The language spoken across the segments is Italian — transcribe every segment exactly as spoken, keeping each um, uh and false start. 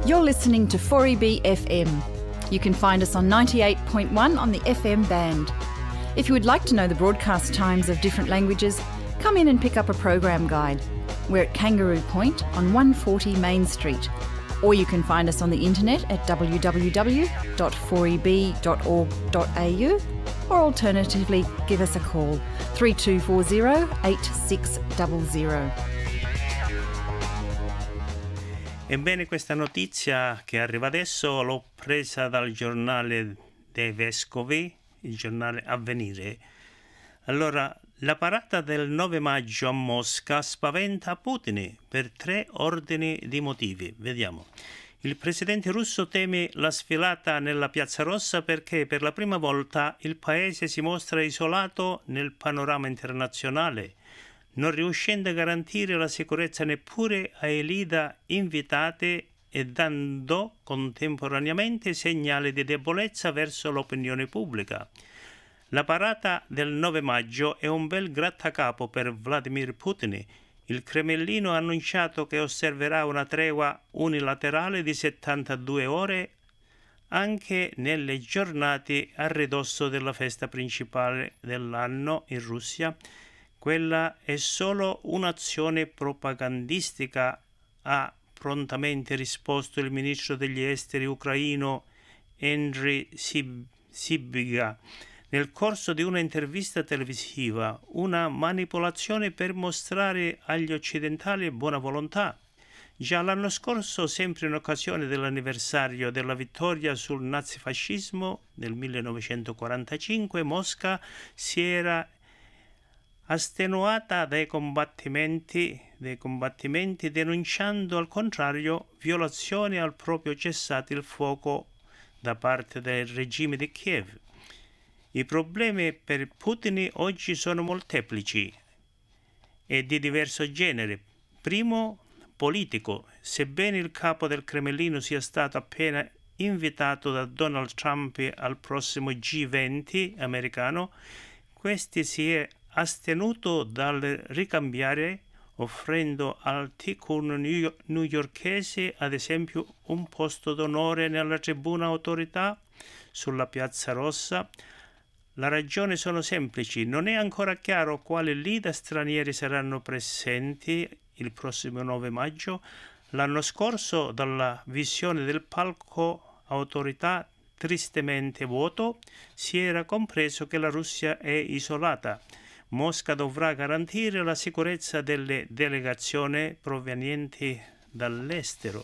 You're listening to four E B F M. You can find us on ninety-eight point one on the F M band. If you would like to know the broadcast times of different languages, come in and pick up a program guide. We're at Kangaroo Point on one forty Main Street. Or you can find us on the internet at w w w dot four e b dot org dot a u, or alternatively give us a call three two four zero eight six zero zero. Ebbene, questa notizia che arriva adesso l'ho presa dal giornale dei Vescovi, il giornale Avvenire. Allora, la parata del nove maggio a Mosca spaventa Putin per tre ordini di motivi. Vediamo. Il presidente russo teme la sfilata nella Piazza Rossa perché per la prima volta il paese si mostra isolato nel panorama internazionale, non riuscendo a garantire la sicurezza neppure ai leader invitate e dando contemporaneamente segnali di debolezza verso l'opinione pubblica. La parata del nove maggio è un bel grattacapo per Vladimir Putin. Il Cremlino ha annunciato che osserverà una tregua unilaterale di settantadue ore anche nelle giornate a ridosso della festa principale dell'anno in Russia. Quella è solo un'azione propagandistica, ha prontamente risposto il ministro degli esteri ucraino Andriy Sybiga nel corso di un'intervista televisiva, una manipolazione per mostrare agli occidentali buona volontà. Già l'anno scorso, sempre in occasione dell'anniversario della vittoria sul nazifascismo nel millenovecentoquarantacinque, Mosca si era astenuata dai combattimenti, dai combattimenti denunciando al contrario violazioni al proprio cessate il fuoco da parte del regime di Kiev. I problemi per Putin oggi sono molteplici e di diverso genere. Primo, politico. Sebbene il capo del Cremlino sia stato appena invitato da Donald Trump al prossimo G venti americano, questi si è astenuto dal ricambiare, offrendo al tycoon newyorkese ad esempio un posto d'onore nella tribuna autorità sulla Piazza Rossa. La ragione sono semplici: non è ancora chiaro quali leader stranieri saranno presenti il prossimo nove maggio. L'anno scorso, dalla visione del palco autorità tristemente vuoto, si era compreso che la Russia è isolata. Mosca dovrà garantire la sicurezza delle delegazioni provenienti dall'estero.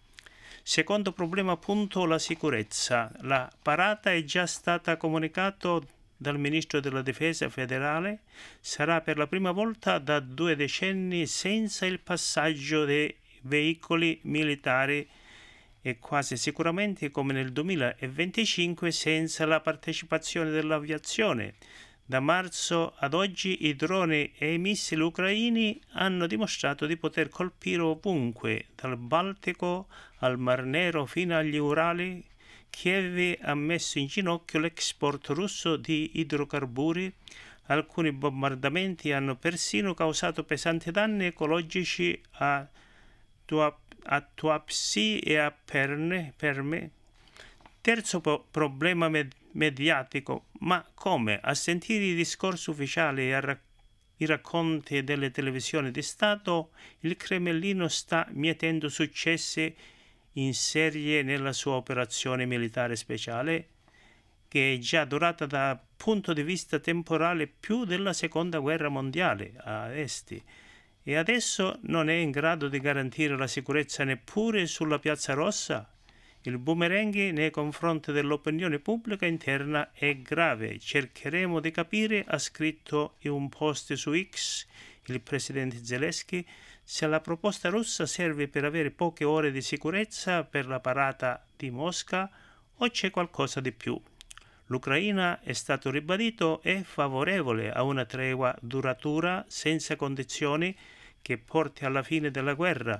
Secondo problema, appunto, la sicurezza. La parata è già stata comunicata dal ministro della difesa federale. Sarà per la prima volta da due decenni senza il passaggio dei veicoli militari e quasi sicuramente come nel duemilaventicinque senza la partecipazione dell'aviazione. Da marzo ad oggi i droni e i missili ucraini hanno dimostrato di poter colpire ovunque, dal Baltico al Mar Nero fino agli Urali. Kiev ha messo in ginocchio l'export russo di idrocarburi. Alcuni bombardamenti hanno persino causato pesanti danni ecologici a, Tuap, a Tuapse e a Perne, Perme. Terzo po- problema med- mediatico. Ma come? A sentire i discorsi ufficiali e a ra- i racconti delle televisioni di Stato, il Cremlino sta mietendo successi in serie nella sua operazione militare speciale, che è già durata dal punto di vista temporale più della seconda guerra mondiale a est, e adesso non è in grado di garantire la sicurezza neppure sulla Piazza Rossa. Il boomerang nei confronti dell'opinione pubblica interna è grave. Cercheremo di capire, ha scritto in un post su X il presidente Zelensky, se la proposta russa serve per avere poche ore di sicurezza per la parata di Mosca o c'è qualcosa di più. L'Ucraina, è stato ribadito, è favorevole a una tregua duratura senza condizioni che porti alla fine della guerra.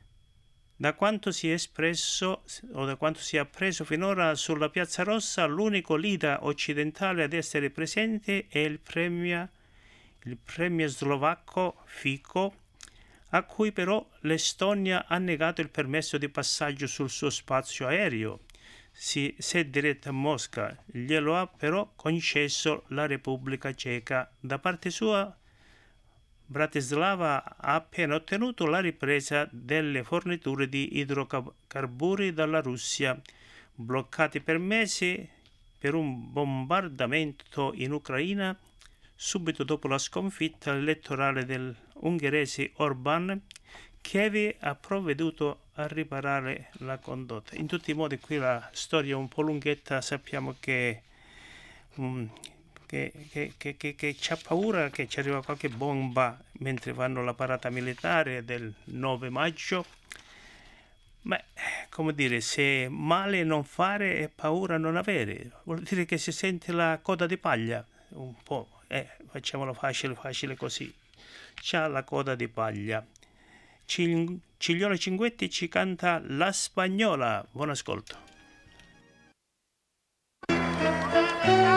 Da quanto si è espresso o da quanto si è appreso finora sulla Piazza Rossa, l'unico leader occidentale ad essere presente è il premier, il premier slovacco Fico. a cui però l'Estonia ha negato il permesso di passaggio sul suo spazio aereo. Si, se è diretta a Mosca, glielo ha però concesso la Repubblica Ceca. Da parte sua, Bratislava ha appena ottenuto la ripresa delle forniture di idrocarburi dalla Russia, bloccati per mesi per un bombardamento in Ucraina subito dopo la sconfitta elettorale dell'ungherese Orbán. Kiev ha provveduto a riparare la condotta. In tutti i modi qui la storia è un po' lunghetta, sappiamo che, um, che, che, che, che, che c'ha paura che ci arriva qualche bomba mentre fanno la parata militare del nove maggio. Ma, come dire, se male non fare e paura non avere, vuol dire che si sente la coda di paglia, un po', eh, facciamolo facile, facile così. C'ha la coda di paglia. Ciglione Cinguetti ci canta La Spagnola. Buon ascolto.